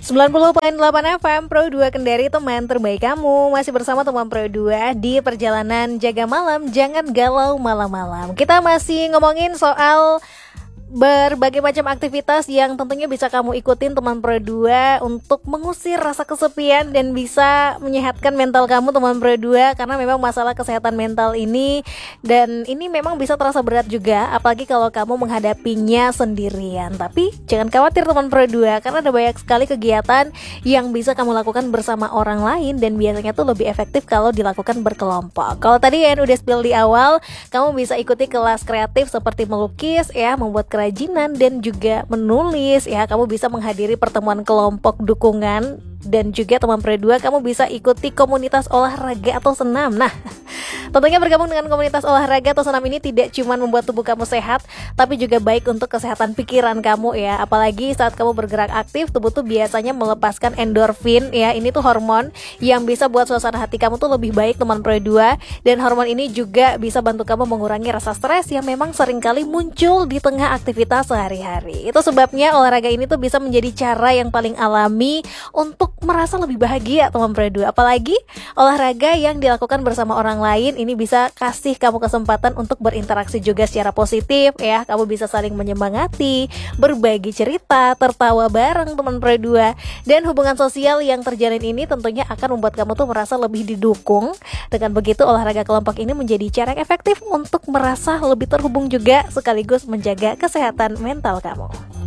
90,8 FM Pro 2 Kendari, teman terbaik kamu. Masih bersama teman Pro 2 di perjalanan jaga malam, jangan galau malam-malam. Kita masih ngomongin soal berbagai macam aktivitas yang tentunya bisa kamu ikutin teman Pro 2 untuk mengusir rasa kesepian dan bisa menyehatkan mental kamu teman Pro 2, karena memang masalah kesehatan mental ini dan ini memang bisa terasa berat juga, apalagi kalau kamu menghadapinya sendirian. Tapi jangan khawatir teman Pro 2, karena ada banyak sekali kegiatan yang bisa kamu lakukan bersama orang lain dan biasanya tuh lebih efektif kalau dilakukan berkelompok. Kalau tadi yang udah spill di awal, kamu bisa ikuti kelas kreatif seperti melukis ya, membuat kerajinan dan juga menulis ya. Kamu bisa menghadiri pertemuan kelompok dukungan dan juga teman Pro 2 kamu bisa ikuti komunitas olahraga atau senam. Nah, tentunya bergabung dengan komunitas olahraga atau senam ini tidak cuma membuat tubuh kamu sehat, tapi juga baik untuk kesehatan pikiran kamu ya. Apalagi saat kamu bergerak aktif, tubuh tuh biasanya melepaskan endorfin ya. Ini tuh hormon yang bisa buat suasana hati kamu tuh lebih baik teman Pro 2, dan hormon ini juga bisa bantu kamu mengurangi rasa stres yang memang seringkali muncul di tengah aktivitas sehari-hari. Itu sebabnya olahraga ini tuh bisa menjadi cara yang paling alami untuk merasa lebih bahagia teman Pro 2. Apalagi olahraga yang dilakukan bersama orang lain ini bisa kasih kamu kesempatan untuk berinteraksi juga secara positif ya. Kamu bisa saling menyemangati, berbagi cerita, tertawa bareng teman Pro 2, dan hubungan sosial yang terjalin ini tentunya akan membuat kamu tuh merasa lebih didukung. Dengan begitu olahraga kelompok ini menjadi cara yang efektif untuk merasa lebih terhubung juga sekaligus menjaga kesehatan mental kamu.